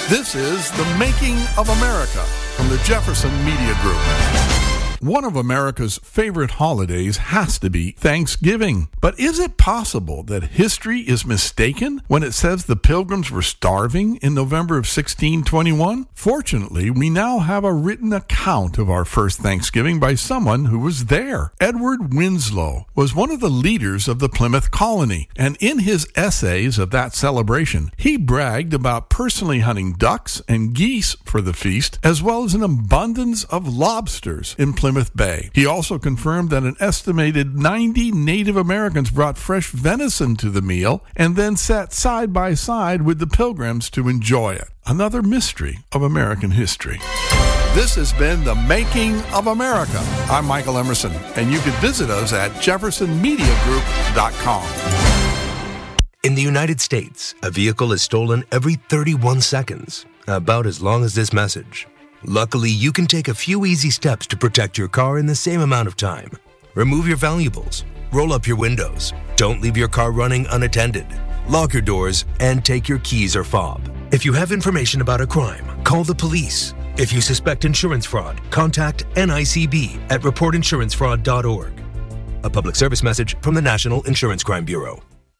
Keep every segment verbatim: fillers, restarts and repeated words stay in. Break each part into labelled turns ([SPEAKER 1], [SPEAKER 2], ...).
[SPEAKER 1] This is The Making of America from the Jefferson Media Group. One of America's favorite holidays has to be Thanksgiving. But is it possible that history is mistaken when it says the Pilgrims were starving in November of sixteen twenty-one? Fortunately, we now have a written account of our first Thanksgiving by someone who was there. Edward Winslow was one of the leaders of the Plymouth colony, and in his essays of that celebration, he bragged about personally hunting ducks and geese for the feast, as well as an abundance of lobsters in Plymouth Bay. He also confirmed that an estimated ninety Native Americans brought fresh venison to the meal and then sat side by side with the Pilgrims to enjoy it. Another mystery of American history. This has been The Making of America. I'm Michael Emerson, and you can visit us at jefferson media group dot com.
[SPEAKER 2] In the United States, a vehicle is stolen every thirty-one seconds, about as long as this message. Luckily, you can take a few easy steps to protect your car in the same amount of time. Remove your valuables, roll up your windows, don't leave your car running unattended, lock your doors, and take your keys or fob. If you have information about a crime, call the police. If you suspect insurance fraud, contact N I C B at report insurance fraud dot org. A public service message from the National Insurance Crime Bureau.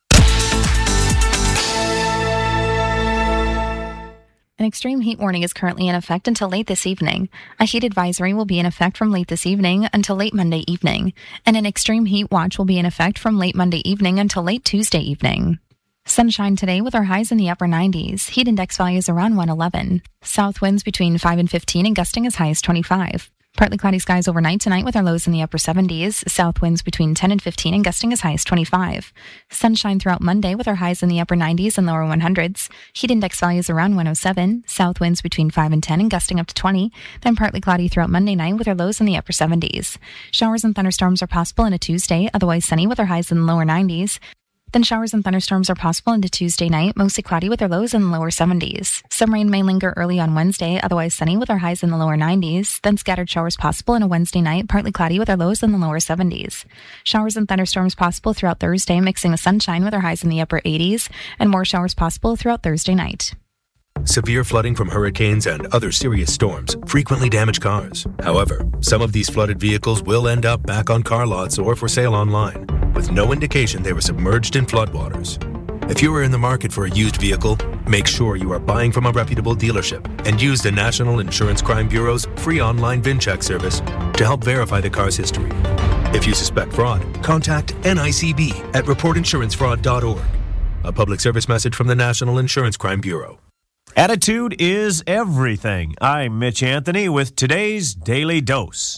[SPEAKER 3] An extreme heat warning is currently in effect until late this evening. A heat advisory will be in effect from late this evening until late Monday evening. And an extreme heat watch will be in effect from late Monday evening until late Tuesday evening. Sunshine today with our highs in the upper nineties. Heat index values around one eleven. South winds between five and fifteen and gusting as high as twenty-five. Partly cloudy skies overnight tonight with our lows in the upper seventies. South winds between ten and fifteen and gusting as high as twenty-five. Sunshine throughout Monday with our highs in the upper nineties and lower hundreds. Heat index values around one oh seven. South winds between five and ten and gusting up to twenty. Then partly cloudy throughout Monday night with our lows in the upper seventies. Showers and thunderstorms are possible into Tuesday, otherwise sunny with our highs in the lower nineties. Then showers and thunderstorms are possible into Tuesday night, mostly cloudy with our lows in the lower seventies. Some rain may linger early on Wednesday, otherwise sunny with our highs in the lower nineties. Then scattered showers possible on a Wednesday night, partly cloudy with our lows in the lower seventies. Showers and thunderstorms possible throughout Thursday, mixing with sunshine with our highs in the upper eighties, and more showers possible throughout Thursday night.
[SPEAKER 2] Severe flooding from hurricanes and other serious storms frequently damage cars. However, some of these flooded vehicles will end up back on car lots or for sale online, with no indication they were submerged in floodwaters. If you are in the market for a used vehicle, make sure you are buying from a reputable dealership and use the National Insurance Crime Bureau's free online VIN check service to help verify the car's history. If you suspect fraud, contact N I C B at report insurance fraud dot org. A public service message from the National Insurance Crime Bureau.
[SPEAKER 4] Attitude is everything. I'm Mitch Anthony with today's Daily Dose.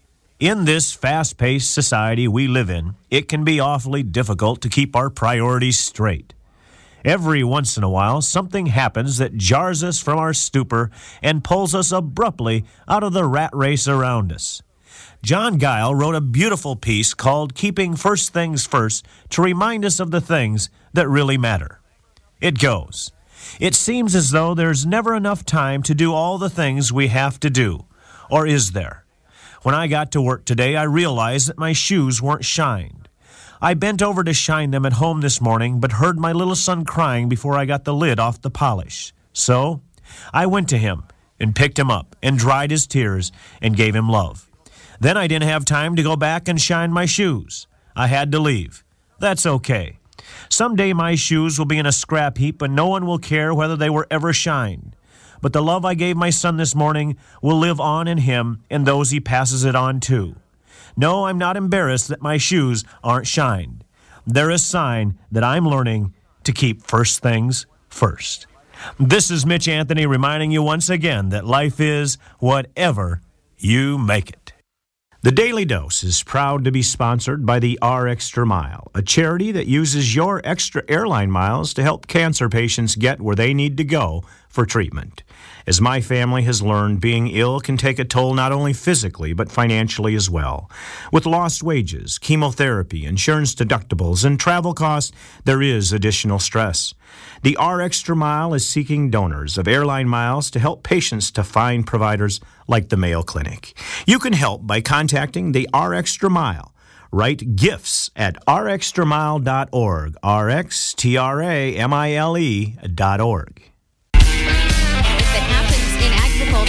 [SPEAKER 4] In this fast-paced society we live in, it can be awfully difficult to keep our priorities straight. Every once in a while, something happens that jars us from our stupor and pulls us abruptly out of the rat race around us. John Guile wrote a beautiful piece called Keeping First Things First to remind us of the things that really matter. It goes, "It seems as though there's never enough time to do all the things we have to do. Or is there? When I got to work today, I realized that my shoes weren't shined. I bent over to shine them at home this morning, but heard my little son crying before I got the lid off the polish. So I went to him and picked him up and dried his tears and gave him love. Then I didn't have time to go back and shine my shoes. I had to leave. That's okay. Someday my shoes will be in a scrap heap and no one will care whether they were ever shined. But the love I gave my son this morning will live on in him and those he passes it on to. No, I'm not embarrassed that my shoes aren't shined. They're a sign that I'm learning to keep first things first." This is Mitch Anthony reminding you once again that life is whatever you make it. The Daily Dose is proud to be sponsored by the R Extra Mile, a charity that uses your extra airline miles to help cancer patients get where they need to go for treatment. As my family has learned, being ill can take a toll not only physically but financially as well. With lost wages, chemotherapy, insurance deductibles, and travel costs, there is additional stress. The R Extra Mile is seeking donors of airline miles to help patients to find providers like the Mayo Clinic. You can help by contacting the R Extra Mile. Write gifts at r extra mile dot org, R X T R A M I L E dot org.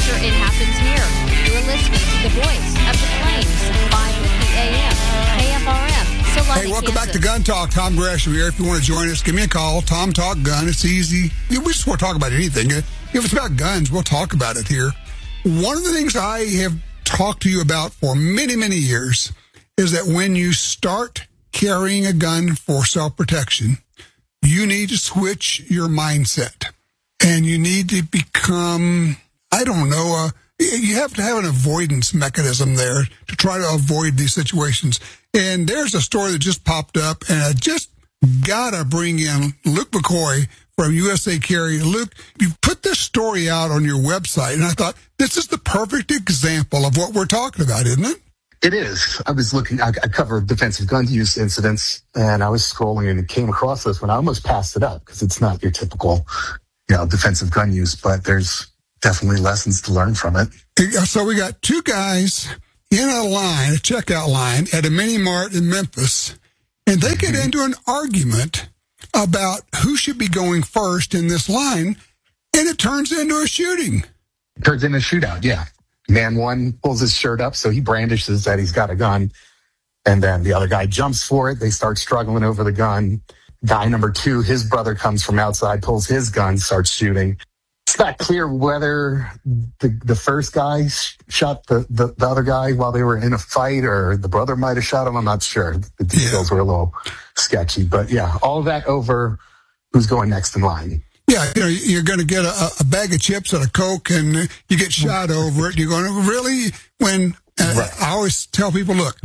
[SPEAKER 5] future, it happens here. You're listening to the voice of the Plains, five fifty A M, K F R M.
[SPEAKER 6] Hey, welcome back to Gun Talk. Tom Gresham here. If you want to join us, give me a call. Tom Talk Gun. It's easy. We just want to talk about anything. If it's about guns, we'll talk about it here. One of the things I have talked to you about for many, many years is that when you start carrying a gun for self-protection, you need to switch your mindset. And you need to become, I don't know, uh, you have to have an avoidance mechanism there to try to avoid these situations. And there's a story that just popped up, and I just got to bring in Luke McCoy from U S A Carry. Luke, you put this story out on your website, and I thought, this is the perfect example of what we're talking about, isn't it?
[SPEAKER 7] It is. I was looking, I, I cover defensive gun use incidents, and I was scrolling and came across this one. I almost passed it up because it's not your typical, you know, defensive gun use, but there's definitely lessons to learn from it.
[SPEAKER 6] So we got two guys in a line, a checkout line at a mini mart in Memphis, and they get into an argument about who should be going first in this line, and it turns into a shooting.
[SPEAKER 7] It turns into a shootout, yeah. Man one pulls his shirt up, so he brandishes that he's got a gun, and then the other guy jumps for it. They start struggling over the gun. Guy number two, his brother comes from outside, pulls his gun, starts shooting. It's not clear whether the the first guy sh- shot the, the, the other guy while they were in a fight, or the brother might have shot him. I'm not sure. The details yeah. were a little sketchy. But yeah, all of that over who's going next in line.
[SPEAKER 6] Yeah, you know, you're going to get a, a bag of chips and a Coke, and you get shot over it. You're going to really, when uh, right. I always tell people, look,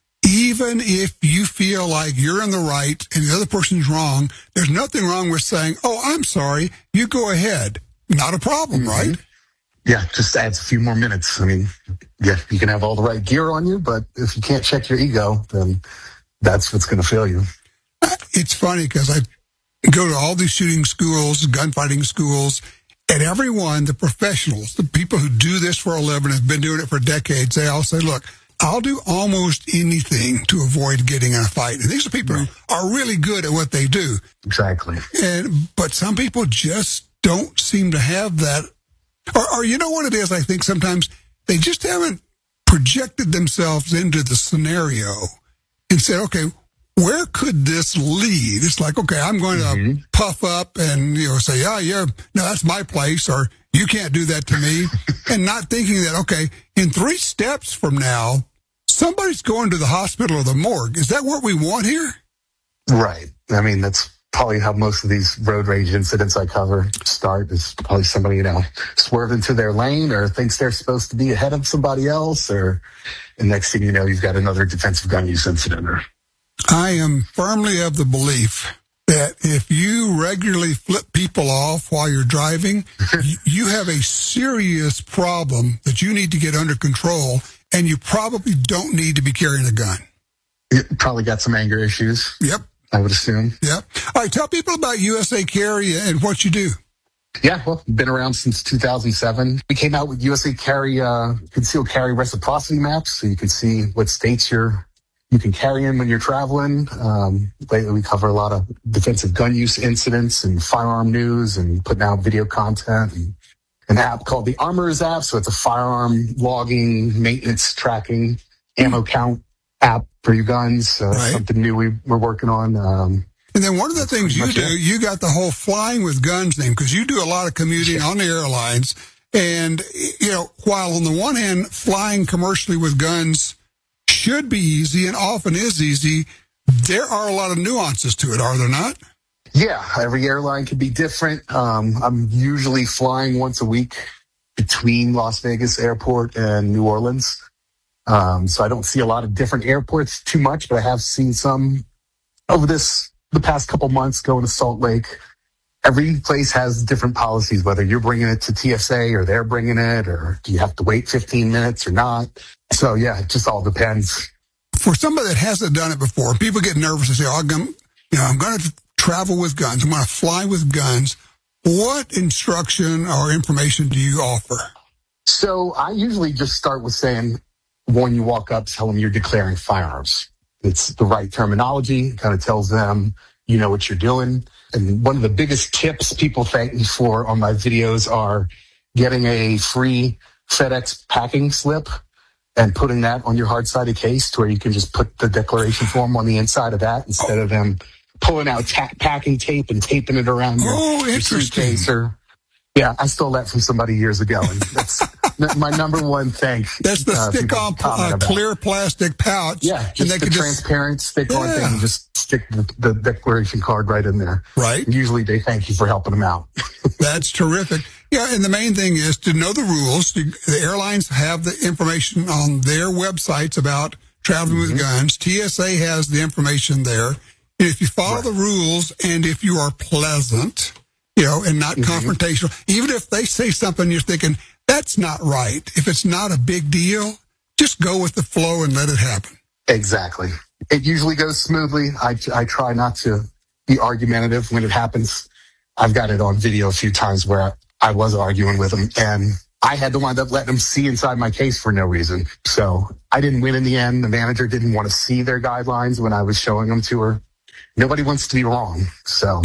[SPEAKER 6] even if you feel like you're in the right and the other person's wrong, there's nothing wrong with saying, oh, I'm sorry, you go ahead. Not a problem, mm-hmm. right?
[SPEAKER 7] Yeah, just adds a few more minutes. I mean, yeah, you can have all the right gear on you, but if you can't check your ego, then that's what's going to fail you.
[SPEAKER 6] It's funny because I go to all these shooting schools, gunfighting schools, and everyone, the professionals, the people who do this for a living, have been doing it for decades, they all say, look, I'll do almost anything to avoid getting in a fight. And these are people right. who are really good at what they do.
[SPEAKER 7] Exactly.
[SPEAKER 6] And but some people just don't seem to have that. Or, or you know what it is? I think sometimes they just haven't projected themselves into the scenario and said, okay, where could this lead? It's like, okay, I'm going to mm-hmm. puff up and, you know, say, yeah, yeah, no, that's my place, or you can't do that to me. And not thinking that, okay, in three steps from now, somebody's going to the hospital or the morgue. Is that what we want here?
[SPEAKER 7] Right. I mean, that's probably how most of these road rage incidents I cover start, is probably somebody, you know, swerved into their lane or thinks they're supposed to be ahead of somebody else, or the next thing you know, you've got another defensive gun use incident. Or
[SPEAKER 6] I am firmly of the belief that if you regularly flip people off while you're driving, you have a serious problem that you need to get under control, and you probably don't need to be carrying a gun.
[SPEAKER 7] You probably got some anger issues.
[SPEAKER 6] Yep.
[SPEAKER 7] I would assume.
[SPEAKER 6] Yeah. All right. Tell people about U S A Carry and what you do.
[SPEAKER 7] Yeah. Well, been around since two thousand seven. We came out with U S A Carry, uh, concealed carry reciprocity maps. So you can see what states you're, you can carry in when you're traveling. Um, lately we cover a lot of defensive gun use incidents and firearm news, and putting out video content, and an app called the Armorers app. So it's a firearm logging, maintenance tracking, ammo count app for your guns, uh, right. something new we, we're working on. Um,
[SPEAKER 6] and then one of the things you do, it. you got the whole Flying with Guns name, because you do a lot of commuting yeah. on the airlines. And, you know, while on the one hand, flying commercially with guns should be easy and often is easy, there are a lot of nuances to it, are there not?
[SPEAKER 7] Yeah, every airline can be different. Um, I'm usually flying once a week between Las Vegas Airport and New Orleans. Um, so I don't see a lot of different airports too much, but I have seen some over this, the past couple months going to Salt Lake. Every place has different policies, whether you're bringing it to T S A or they're bringing it, or do you have to wait fifteen minutes or not? So yeah, it just all depends.
[SPEAKER 6] For somebody that hasn't done it before, people get nervous and say, oh, I'm going to, you know, I'm going to travel with guns. I'm going to fly with guns. What instruction or information do you offer?
[SPEAKER 7] So I usually just start with saying, when you walk up, tell them you're declaring firearms. It's the right terminology. It kind of tells them you know what you're doing. And one of the biggest tips people thank me for on my videos are getting a free FedEx packing slip and putting that on your hard-sided case to where you can just put the declaration form on the inside of that instead of them pulling out ta- packing tape and taping it around your,
[SPEAKER 6] Oh,
[SPEAKER 7] your
[SPEAKER 6] interesting.
[SPEAKER 7] suitcase. Or, yeah, I stole that from somebody years ago. And that's my number one thing.
[SPEAKER 6] That's the
[SPEAKER 7] uh, people
[SPEAKER 6] stick-on
[SPEAKER 7] comment
[SPEAKER 6] uh,
[SPEAKER 7] about.
[SPEAKER 6] clear plastic pouch.
[SPEAKER 7] Yeah,
[SPEAKER 6] and
[SPEAKER 7] just
[SPEAKER 6] they
[SPEAKER 7] the
[SPEAKER 6] can
[SPEAKER 7] transparent stick-on
[SPEAKER 6] Yeah.
[SPEAKER 7] thing. Just stick the, the declaration card right in there.
[SPEAKER 6] Right.
[SPEAKER 7] Usually they thank you for helping them out.
[SPEAKER 6] That's terrific. Yeah, and the main thing is to know the rules. The airlines have the information on their websites about traveling
[SPEAKER 7] Mm-hmm.
[SPEAKER 6] with guns. T S A has the information there. If you follow
[SPEAKER 7] Right.
[SPEAKER 6] the rules and if you are pleasant, you know, and not
[SPEAKER 7] Mm-hmm.
[SPEAKER 6] confrontational, even if they say something you're thinking, that's not right. If it's not a big deal, just go with the flow and let it happen.
[SPEAKER 7] Exactly. It usually goes smoothly. I, I try not to be argumentative when it happens. I've got it on video a few times where I was arguing with them, and I had to wind up letting them see inside my case for no reason. So I didn't win in the end. The manager didn't want to see their guidelines when I was showing them to her. Nobody wants to be wrong. So,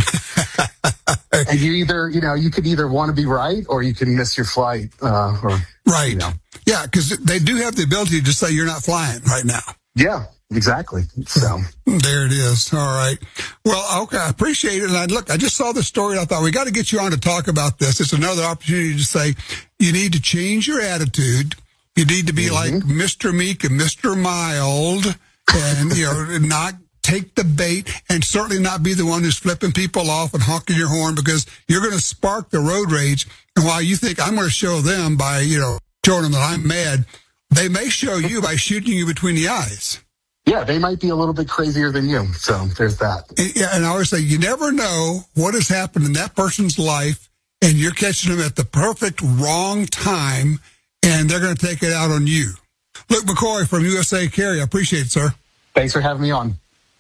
[SPEAKER 7] and you either, you know, you could either want to be right or you can miss your flight. Uh, or
[SPEAKER 6] Right.
[SPEAKER 7] You know.
[SPEAKER 6] Yeah, because they do have the ability to say you're not flying right now.
[SPEAKER 7] Yeah, exactly. So
[SPEAKER 6] There it is. All right. Well, okay. I appreciate it. And I look, I just saw the story. And I thought we got to get you on to talk about this. It's another opportunity to say you need to change your attitude. You need to be
[SPEAKER 7] Mm-hmm.
[SPEAKER 6] like Mister Meek and Mister Mild and, you know, not take the bait and certainly not be the one who's flipping people off and honking your horn because you're going to spark the road rage. And while you think I'm going to show them by, you know, showing them that I'm mad, they may show you by shooting you between the eyes.
[SPEAKER 7] yeah, they might be a little bit crazier than you. So there's that.
[SPEAKER 6] And, yeah, and I always say, you never know what has happened in that person's life, and you're catching them at the perfect wrong time, and they're going to take it out on you. Luke McCoy from U S A Carry. I appreciate it, sir.
[SPEAKER 7] Thanks for having me on.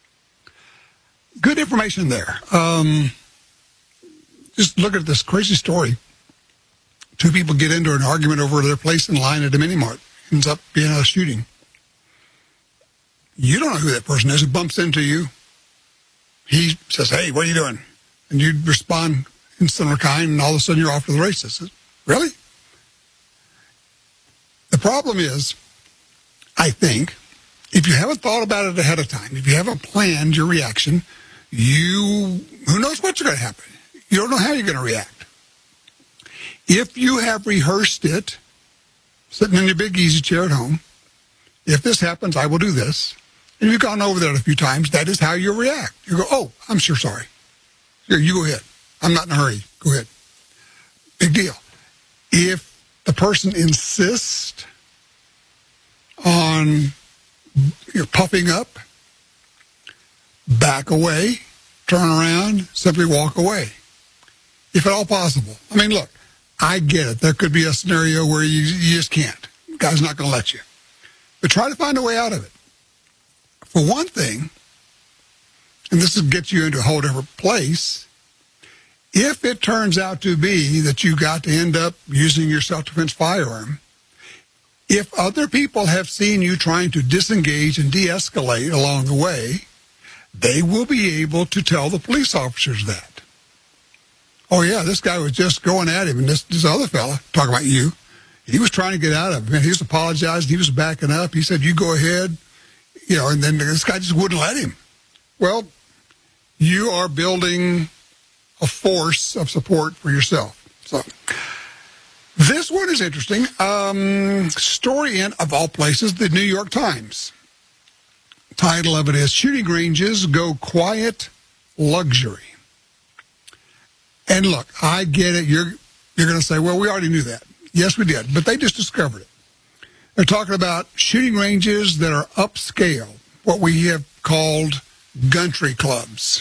[SPEAKER 6] Good information there. Um, just look at this crazy story. Two people get into an argument over their place in line at a mini mart. Ends up being a shooting. You don't know who that person is who bumps into you. He says, hey, what are you doing? And you respond in similar kind, and all of a sudden you're off to the races. Really? The problem is, I think, if you haven't thought about it ahead of time, if you haven't planned your reaction, you, who knows what's going to happen? You don't know how you're going to react. If you have rehearsed it, sitting in your big easy chair at home, if this happens, I will do this. And you've gone over that a few times, that is how you react. You go, oh, I'm sure sorry. Here, you go ahead. I'm not in a hurry. Go ahead. Big deal. If the person insists on you're puffing up, back away, turn around, simply walk away. If at all possible. I mean, look, I get it. There could be a scenario where you, you just can't. The guy's not going to let you. But try to find a way out of it. For one thing, and this will get you into a whole different place, if it turns out to be that you got to end up using your self-defense firearm, if other people have seen you trying to disengage and de-escalate along the way, they will be able to tell the police officers that. Oh, yeah, this guy was just going at him, and this, this other fella, talking about you, he was trying to get out of him, and he was apologizing, he was backing up. He said, you go ahead, you know, and then this guy just wouldn't let him. Well, you are building a force of support for yourself. So this one is interesting. Um, story in, of all places, the New York Times. Title of it is, Shooting Ranges Go Quiet Luxury. And look, I get it. You're you're going to say, well, we already knew that. Yes, we did. But they just discovered it. They're talking about shooting ranges that are upscale, what we have called country clubs.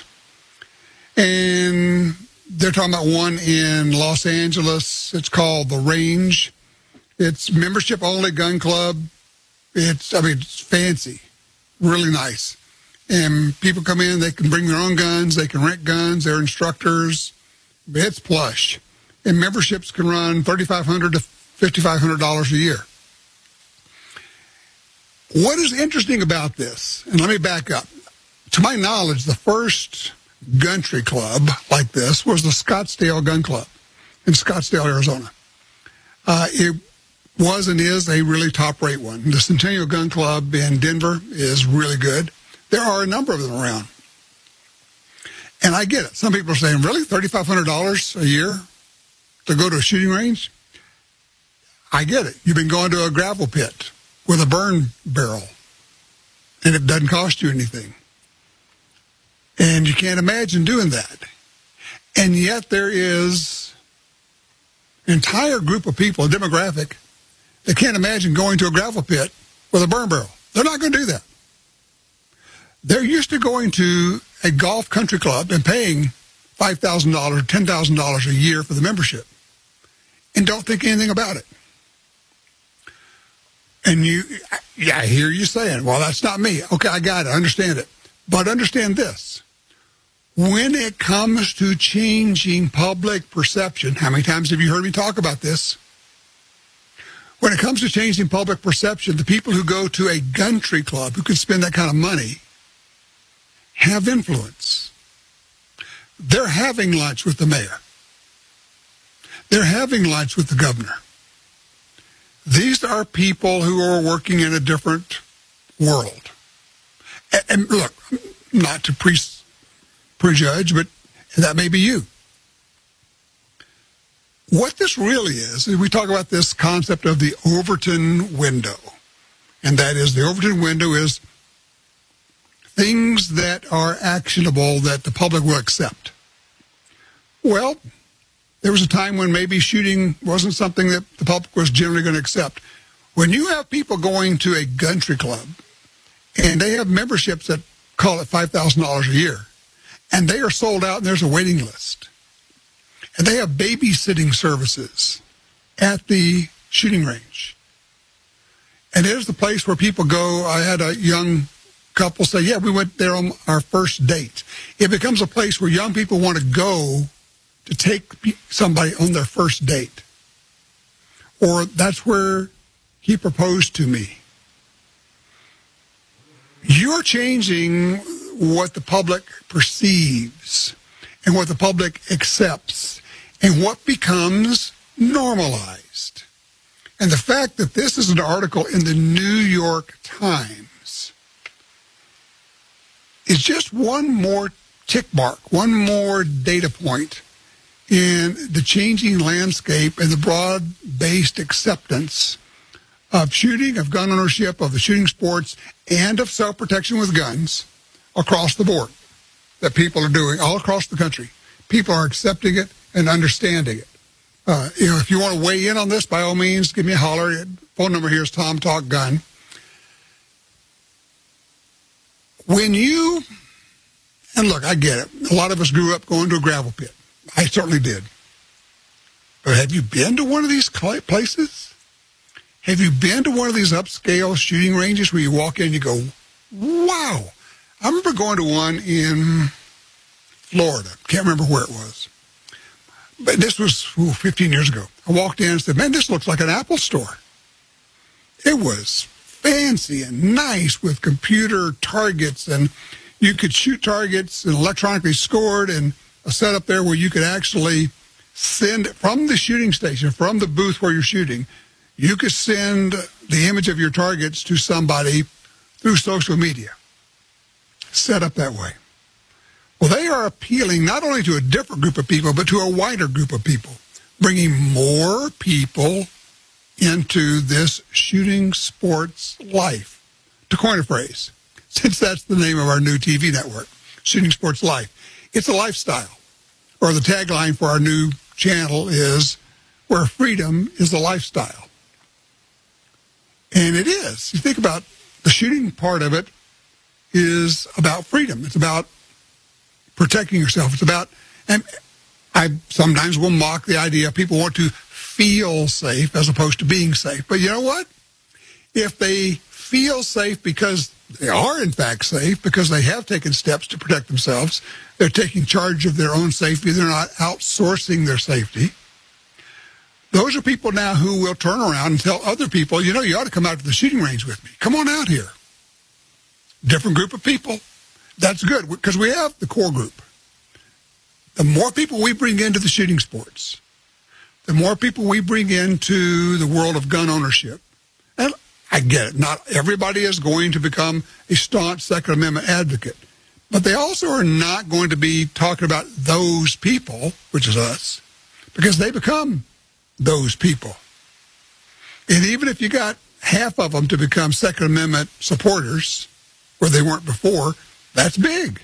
[SPEAKER 6] And they're talking about one in Los Angeles. It's called The Range. It's membership-only gun club. It's, I mean, it's fancy, really nice. And people come in, they can bring their own guns, they can rent guns, they're instructors. It's plush. And memberships can run thirty-five hundred dollars to fifty-five hundred dollars a year. What is interesting about this, and let me back up. To my knowledge, the first country club like this was the Scottsdale Gun Club in Scottsdale, Arizona. Uh, it was and is a really top-rate one. The Centennial Gun Club in Denver is really good. There are a number of them around. And I get it. Some people are saying, really, thirty-five hundred dollars a year to go to a shooting range? I get it. You've been going to a gravel pit with a burn barrel, and it doesn't cost you anything. And you can't imagine doing that. And yet there is an entire group of people, a demographic, that can't imagine going to a gravel pit with a burn barrel. They're not going to do that. They're used to going to a golf country club and paying five thousand dollars, ten thousand dollars a year for the membership and don't think anything about it. And you, yeah, I hear you saying, well, that's not me. Okay, I got it. I understand it. But understand this. When it comes to changing public perception, how many times have you heard me talk about this? When it comes to changing public perception, the people who go to a country club, who can spend that kind of money, have influence. They're having lunch with the mayor. They're having lunch with the governor. These are people who are working in a different world. And, and look, not to pre- prejudge, but that may be you. What this really is, is we talk about this concept of the Overton window. And that is, the Overton window is things that are actionable that the public will accept. Well, there was a time when maybe shooting wasn't something that the public was generally going to accept. When you have people going to a country club and they have memberships that call it five thousand dollars a year, and they are sold out and there's a waiting list, and they have babysitting services at the shooting range, and there's the place where people go. I had a young couple say, yeah, we went there on our first date. It becomes a place where young people want to go to take somebody on their first date. Or that's where he proposed to me. You're changing what the public perceives and what the public accepts and what becomes normalized. And the fact that this is an article in the New York Times is just one more tick mark, one more data point in the changing landscape and the broad-based acceptance of shooting, of gun ownership, of the shooting sports, and of self-protection with guns across the board that people are doing all across the country. People are accepting it and understanding it. Uh, you know, if you want to weigh in on this, by all means, give me a holler. Phone number here is Tom Talk Gun. When you, and look, I get it. A lot of us grew up going to a gravel pit. I certainly did. But have you been to one of these places? Have you been to one of these upscale shooting ranges where you walk in and you go, wow. I remember going to one in Florida. Can't remember where it was. But this was ooh, fifteen years ago. I walked in and said, man, this looks like an Apple store. It was fancy and nice with computer targets, and you could shoot targets and electronically scored, and a setup there where you could actually send from the shooting station, from the booth where you're shooting, you could send the image of your targets to somebody through social media. Set up that way. Well, they are appealing not only to a different group of people, but to a wider group of people, bringing more people into this shooting sports life. To coin a phrase, since that's the name of our new T V network, Shooting Sports Life. It's a lifestyle. Or the tagline for our new channel is, where freedom is a lifestyle. And it is. You think about the shooting part of it is about freedom. It's about protecting yourself. It's about, and I sometimes will mock the idea people want to feel safe as opposed to being safe. But you know what? If they feel safe because they are in fact safe, because they have taken steps to protect themselves, they're taking charge of their own safety, they're not outsourcing their safety, those are people now who will turn around and tell other people, you know, you ought to come out to the shooting range with me. Come on out here. Different group of people. That's good, because we have the core group. The more people we bring into the shooting sports, the more people we bring into the world of gun ownership. And I get it. Not everybody is going to become a staunch Second Amendment advocate. But they also are not going to be talking about those people, which is us, because they become those people. And even if you got half of them to become Second Amendment supporters, where they weren't before, that's big.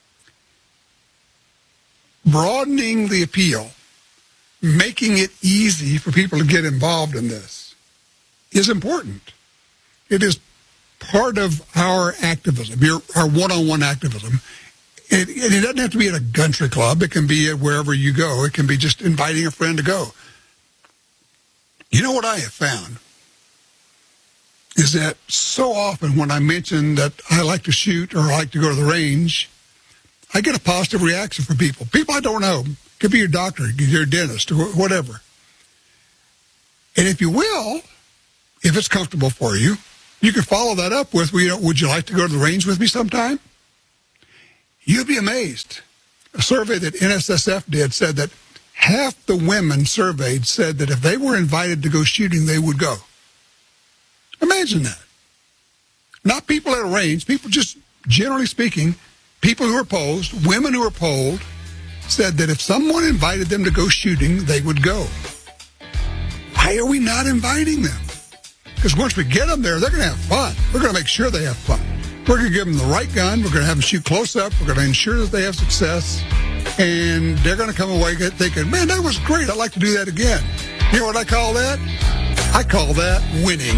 [SPEAKER 6] Broadening the appeal, making it easy for people to get involved in this is important. It is part of our activism, your, our one-on-one activism. It, and it doesn't have to be at a country club. It can be at wherever you go. It can be just inviting a friend to go. You know what I have found is that so often when I mention that I like to shoot or I like to go to the range, I get a positive reaction from people. People I don't know. Could be your doctor, your dentist, or whatever. And if you will, if it's comfortable for you, you can follow that up with, well, you know, would you like to go to the range with me sometime? You'd be amazed. A survey that N S S F did said that half the women surveyed said that if they were invited to go shooting, they would go. Imagine that. Not people at a range, people just generally speaking, people who are polled, women who are polled, said that if someone invited them to go shooting, they would go. Why are we not inviting them? Because once we get them there, they're going to have fun. We're going to make sure they have fun. We're going to give them the right gun. We're going to have them shoot close up. We're going to ensure that they have success. And they're going to come away thinking, man, that was great. I'd like to do that again. You know what I call that? I call that winning.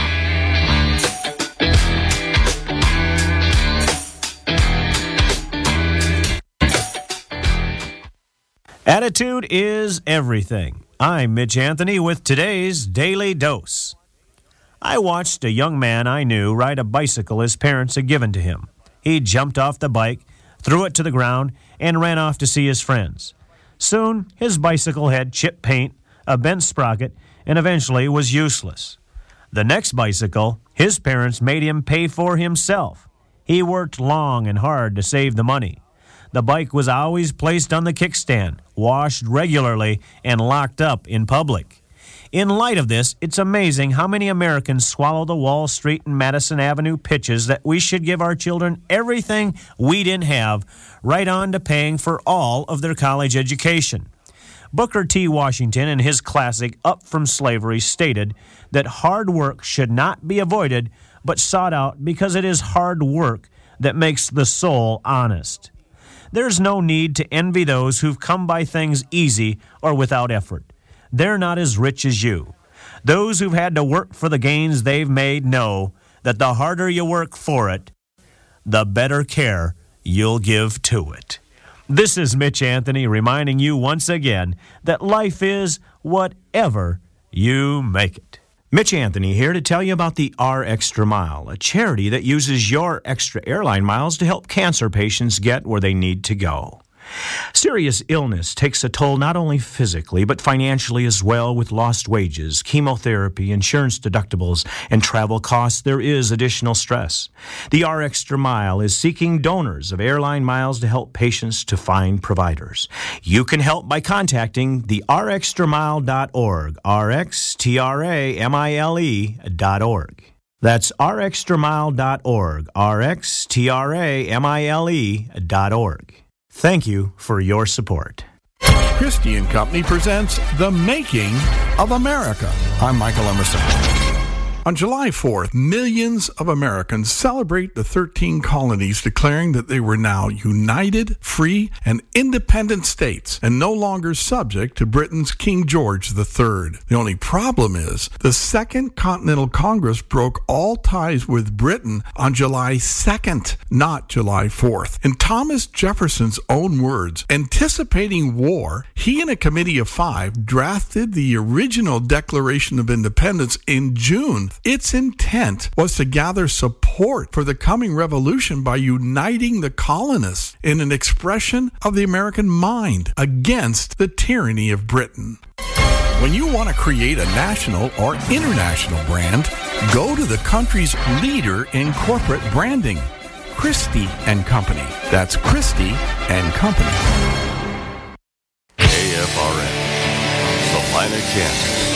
[SPEAKER 4] Attitude is everything. I'm Mitch Anthony with today's Daily Dose. I watched a young man I knew ride a bicycle his parents had given to him. He jumped off the bike, threw it to the ground, and ran off to see his friends. Soon, his bicycle had chipped paint, a bent sprocket, and eventually was useless. The next bicycle, his parents made him pay for himself. He worked long and hard to save the money. The bike was always placed on the kickstand, washed regularly, and locked up in public. In light of this, it's amazing how many Americans swallow the Wall Street and Madison Avenue pitches that we should give our children everything we didn't have, right on to paying for all of their college education. Booker T. Washington, in his classic Up From Slavery, stated that hard work should not be avoided, but sought out because it is hard work that makes the soul honest. There's no need to envy those who've come by things easy or without effort. They're not as rich as you. Those who've had to work for the gains they've made know that the harder you work for it, the better care you'll give to it. This is Mitch Anthony reminding you once again that life is whatever you make it. Mitch Anthony here to tell you about the R Extra Mile, a charity that uses your extra airline miles to help cancer patients get where they need to go. Serious illness takes a toll not only physically, but financially as well, with lost wages, chemotherapy, insurance deductibles, and travel costs. There is additional stress. The R Extra Mile is seeking donors of airline miles to help patients to find providers. You can help by contacting the r extra mile dot org, R X T R A M I L E dot org. That's r extra mile dot org, R X T R A M I L E dot org. Thank you for your support.
[SPEAKER 1] Christie and Company presents The Making of America. I'm Michael Emerson. On July fourth, millions of Americans celebrate the thirteen colonies declaring that they were now united, free, and independent states and no longer subject to Britain's King George the Third. The only problem is the Second Continental Congress broke all ties with Britain on July second, not July fourth. In Thomas Jefferson's own words, anticipating war, he and a committee of five drafted the original Declaration of Independence in June. Its intent was to gather support for the coming revolution by uniting the colonists in an expression of the American mind against the tyranny of Britain. When you want to create a national or international brand, go to the country's leader in corporate branding, Christie and Company. That's Christie and Company.
[SPEAKER 8] A F R N, Minor Channel.